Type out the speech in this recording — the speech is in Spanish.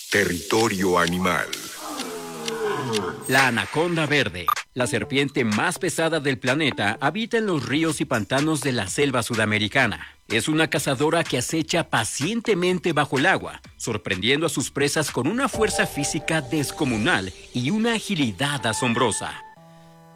Territorio animal. La anaconda verde, la serpiente más pesada del planeta, habita en los ríos y pantanos de la selva sudamericana. Es una cazadora que acecha pacientemente bajo el agua, sorprendiendo a sus presas con una fuerza física descomunal y una agilidad asombrosa.